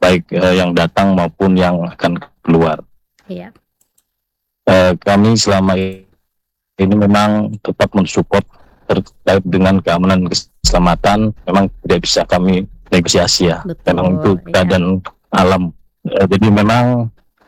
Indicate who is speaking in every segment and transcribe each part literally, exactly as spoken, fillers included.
Speaker 1: baik uh, yang datang maupun yang akan keluar.
Speaker 2: Iya.
Speaker 1: Uh, kami selama ini memang tetap mensupport terkait dengan keamanan keselamatan, memang tidak bisa kami negosiasi ya.
Speaker 2: Betul,
Speaker 1: memang itu keadaan
Speaker 2: iya.
Speaker 1: alam. Uh, jadi memang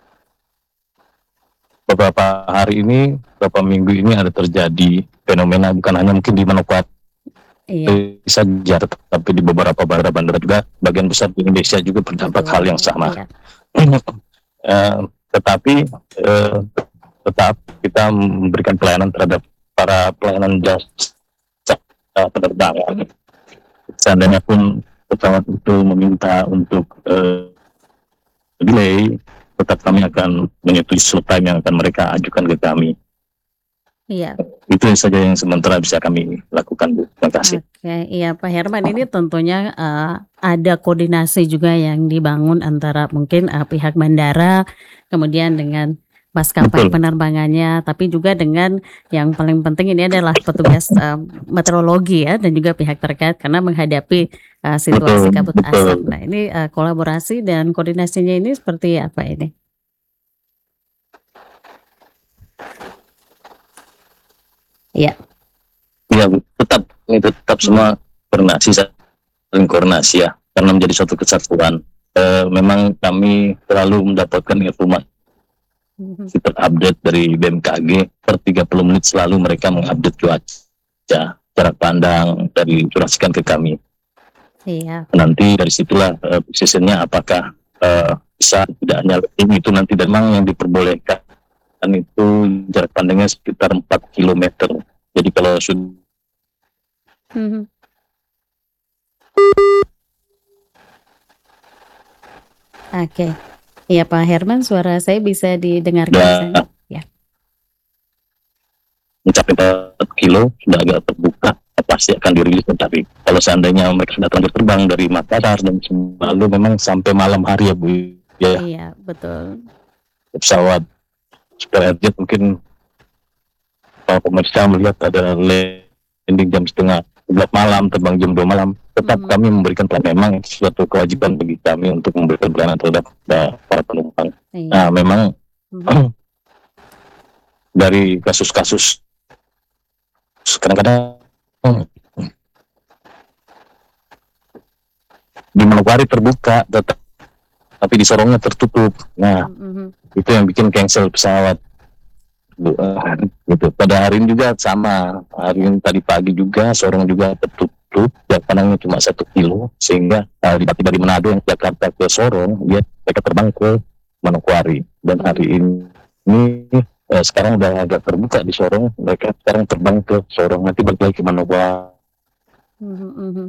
Speaker 1: beberapa hari ini, beberapa minggu ini ada terjadi fenomena bukan hanya mungkin di Manokwari
Speaker 2: Iya.
Speaker 1: saja, tapi di beberapa bandara-bandara juga, bagian besar di Indonesia juga berdampak
Speaker 2: Betul,
Speaker 1: hal yang sama.
Speaker 2: iya.
Speaker 1: uh, tetapi uh, tetap kita memberikan pelayanan terhadap para pelayanan jasa penerbangan. Seandainya pun pesawat itu meminta untuk uh, delay, tetap kami akan menyetujui slot time yang akan mereka ajukan ke kami.
Speaker 2: Iya.
Speaker 1: Itu saja yang sementara bisa kami lakukan, Bu. Terima kasih.
Speaker 2: Oke, iya Pak Herman, ini tentunya uh, ada koordinasi juga yang dibangun antara mungkin uh, pihak bandara, kemudian dengan maskapai penerbangannya, tapi juga dengan yang paling penting ini adalah petugas uh, meteorologi ya, dan juga pihak terkait karena menghadapi uh, situasi
Speaker 1: Betul,
Speaker 2: kabut
Speaker 1: betul.
Speaker 2: asap. Nah ini uh, kolaborasi dan koordinasinya ini seperti apa ini? Iya.
Speaker 1: Iya, Bu. Tetap itu tetap semua koordinasi, saling koordinasi ya, karena menjadi suatu kesatuan. E, memang kami selalu mendapatkan informasi terupdate dari B M K G per tiga puluh menit, selalu mereka mengupdate cuaca, jarak pandang dari curasikan ke kami.
Speaker 2: Iya.
Speaker 1: Nanti dari situlah e, seasonnya apakah e, bisa tidak hanya itu nanti, dan memang yang diperbolehkan dan itu jarak pandangnya sekitar empat kilometer. Jadi kalau sudah
Speaker 2: hmm. Oke, iya Pak Herman, suara saya bisa didengarkan?
Speaker 1: Ya,
Speaker 2: ya.
Speaker 1: Mencapai empat kilo sudah agak terbuka, pasti akan dirilis. Tapi kalau seandainya mereka sudah terbang dari Makassar dan lalu memang sampai malam hari ya Bu ya.
Speaker 2: Iya, betul.
Speaker 1: Pesawat Super Airjet mungkin kalau pemirsa melihat ada landing jam setengah sebelas malam, terbang jam dua malam, tetap hmm. kami memberikan pelayanan. Memang suatu kewajiban bagi kami untuk memberikan pelayanan terhadap para penumpang. Iya. Nah memang hmm. dari kasus-kasus kadang-kadang di Manokwari terbuka, tetap, tapi di Sorongnya tertutup. Nah mm-hmm. itu yang bikin cancel pesawat. Gitu. Pada hari ini juga sama, hari ini tadi pagi juga Sorong juga tertutup, jarak pandangnya cuma satu kilo, sehingga uh, dari Manado yang Jakarta ke Sorong, dia mereka terbang ke Manokwari. Dan hari ini, ini uh, sekarang udah agak terbuka di Sorong, mereka sekarang terbang ke Sorong, nanti balik lagi ke Manokwari.
Speaker 2: Mm-hmm.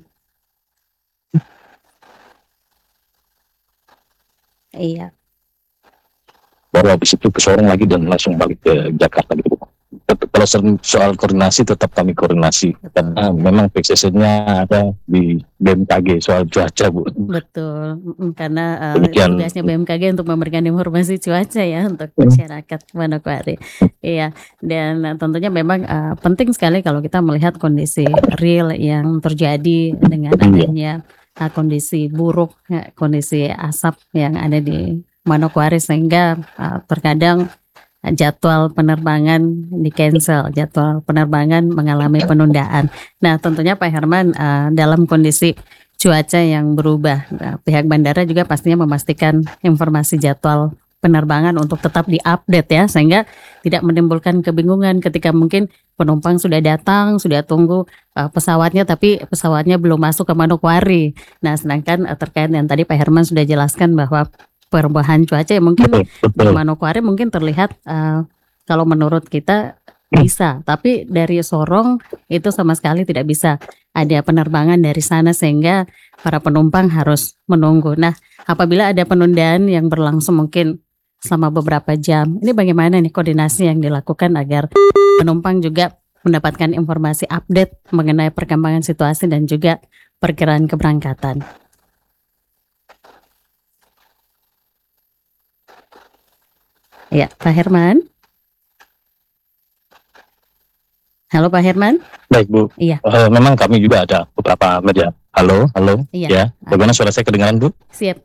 Speaker 2: Iya.
Speaker 1: Baru habis itu ke Sorong lagi dan langsung balik ke Jakarta gitu. Kalau soal koordinasi tetap kami koordinasi. Betul. Karena memang fixation-nya ada di B M K G soal cuaca, Bu.
Speaker 2: Betul, karena uh, tugasnya B M K G untuk memberikan informasi cuaca ya untuk masyarakat Manokwari. Iya, dan uh, tentunya memang uh, penting sekali kalau kita melihat kondisi real yang terjadi dengan adanya uh, kondisi buruk, ya, kondisi asap yang ada di Manokwari, sehingga uh, terkadang uh, jadwal penerbangan di cancel, jadwal penerbangan mengalami penundaan. Nah tentunya Pak Herman, uh, dalam kondisi cuaca yang berubah, nah, pihak bandara juga pastinya memastikan informasi jadwal penerbangan untuk tetap diupdate ya, sehingga tidak menimbulkan kebingungan ketika mungkin penumpang sudah datang, sudah tunggu uh, pesawatnya, tapi pesawatnya belum masuk ke Manokwari. Nah sedangkan uh, terkait yang tadi Pak Herman sudah jelaskan bahwa perubahan cuaca yang mungkin di Manokwari mungkin terlihat uh, kalau menurut kita bisa, tapi dari Sorong itu sama sekali tidak bisa ada penerbangan dari sana, sehingga para penumpang harus menunggu. Nah apabila ada penundaan yang berlangsung mungkin selama beberapa jam, ini bagaimana nih koordinasi yang dilakukan agar penumpang juga mendapatkan informasi update mengenai perkembangan situasi dan juga perkiraan keberangkatan? Ya, Pak Herman. Halo Pak Herman.
Speaker 1: Baik Bu.
Speaker 2: Iya.
Speaker 1: Uh, memang kami juga ada beberapa media. Halo, halo.
Speaker 2: Iya.
Speaker 1: Ya. Bagaimana suara saya kedengaran Bu?
Speaker 2: Siap.